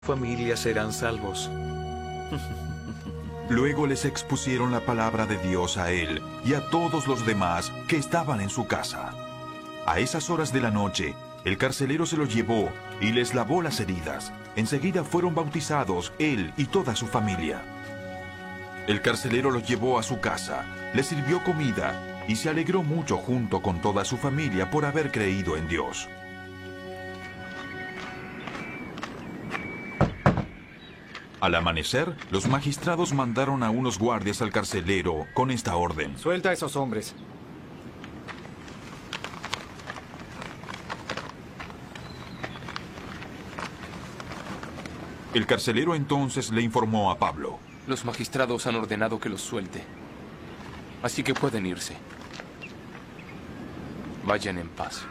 familias serán salvos. Luego les expusieron la palabra de Dios a él y a todos los demás que estaban en su casa. A esas horas de la noche, el carcelero se los llevó y les lavó las heridas. Enseguida fueron bautizados él y toda su familia. El carcelero los llevó a su casa, les sirvió comida y se alegró mucho junto con toda su familia por haber creído en Dios. Al amanecer, los magistrados mandaron a unos guardias al carcelero con esta orden: Suelta a esos hombres. El carcelero entonces le informó a Pablo: Los magistrados han ordenado que los suelte, así que pueden irse. Vayan en paz.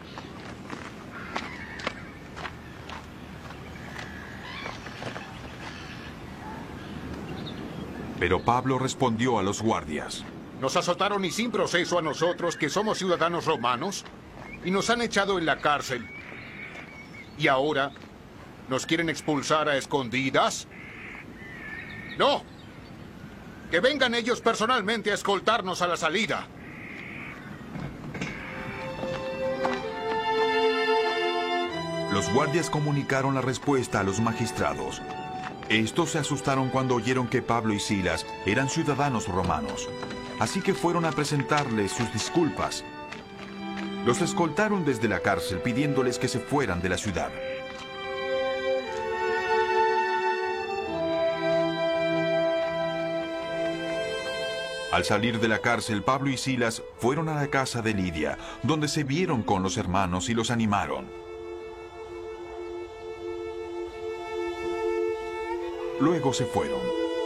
Pero Pablo respondió a los guardias: Nos azotaron y sin proceso a nosotros, que somos ciudadanos romanos, y nos han echado en la cárcel. ¿Y ahora nos quieren expulsar a escondidas? ¡No! Que vengan ellos personalmente a escoltarnos a la salida. Los guardias comunicaron la respuesta a los magistrados. Estos se asustaron cuando oyeron que Pablo y Silas eran ciudadanos romanos, así que fueron a presentarles sus disculpas. Los escoltaron desde la cárcel pidiéndoles que se fueran de la ciudad. Al salir de la cárcel, Pablo y Silas fueron a la casa de Lidia, donde se vieron con los hermanos y los animaron. Luego se fueron.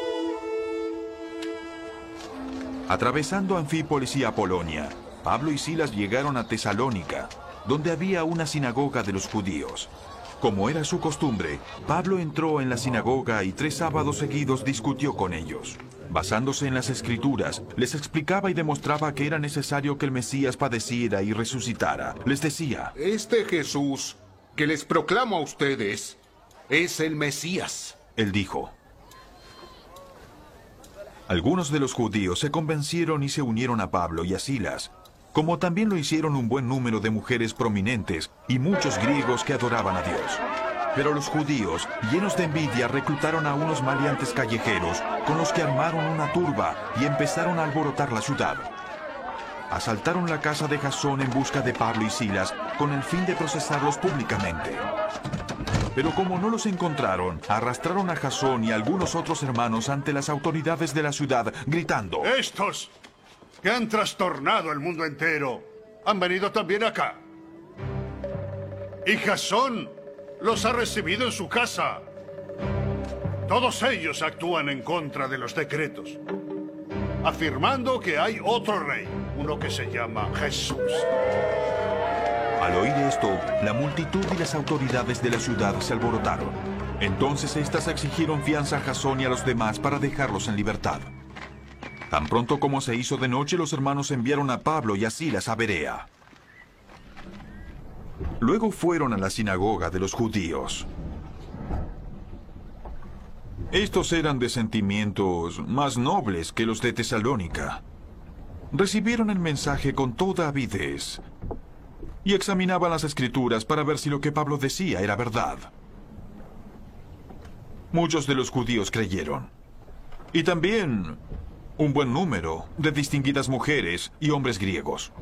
Atravesando Anfípolis y Apolonia, Pablo y Silas llegaron a Tesalónica, donde había una sinagoga de los judíos. Como era su costumbre, Pablo entró en la sinagoga y 3 sábados seguidos discutió con ellos. Basándose en las Escrituras, les explicaba y demostraba que era necesario que el Mesías padeciera y resucitara. Les decía: Este Jesús que les proclamo a ustedes es el Mesías. Él dijo. Algunos de los judíos se convencieron y se unieron a Pablo y a Silas, como también lo hicieron un buen número de mujeres prominentes y muchos griegos que adoraban a Dios. Pero los judíos, llenos de envidia, reclutaron a unos maleantes callejeros con los que armaron una turba y empezaron a alborotar la ciudad. Asaltaron la casa de Jasón en busca de Pablo y Silas con el fin de procesarlos públicamente. Pero como no los encontraron, arrastraron a Jasón y a algunos otros hermanos ante las autoridades de la ciudad, gritando: Estos que han trastornado el mundo entero han venido también acá. Y Jasón los ha recibido en su casa. Todos ellos actúan en contra de los decretos, afirmando que hay otro rey, uno que se llama Jesús. Al oír esto, la multitud y las autoridades de la ciudad se alborotaron. Entonces éstas exigieron fianza a Jasón y a los demás para dejarlos en libertad. Tan pronto como se hizo de noche, los hermanos enviaron a Pablo y a Silas a Berea. Luego fueron a la sinagoga de los judíos. Estos eran de sentimientos más nobles que los de Tesalónica. Recibieron el mensaje con toda avidez y examinaban las Escrituras para ver si lo que Pablo decía era verdad. Muchos de los judíos creyeron, y también un buen número de distinguidas mujeres y hombres griegos.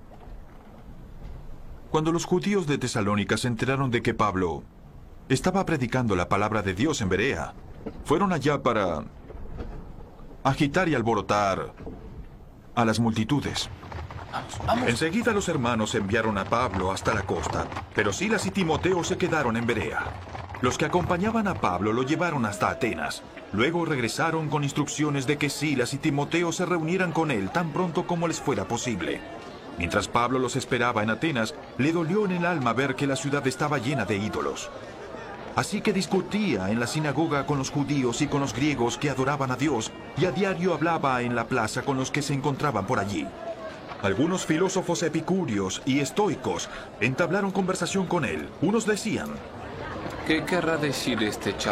Cuando los judíos de Tesalónica se enteraron de que Pablo estaba predicando la palabra de Dios en Berea, fueron allá para agitar y alborotar a las multitudes. Vamos. Enseguida los hermanos enviaron a Pablo hasta la costa, pero Silas y Timoteo se quedaron en Berea. Los que acompañaban a Pablo lo llevaron hasta Atenas. Luego regresaron con instrucciones de que Silas y Timoteo se reunieran con él tan pronto como les fuera posible. Mientras Pablo los esperaba en Atenas, le dolió en el alma ver que la ciudad estaba llena de ídolos. Así que discutía en la sinagoga con los judíos y con los griegos que adoraban a Dios, y a diario hablaba en la plaza con los que se encontraban por allí. Algunos filósofos epicúreos y estoicos entablaron conversación con él. Unos decían: ¿Qué querrá decir este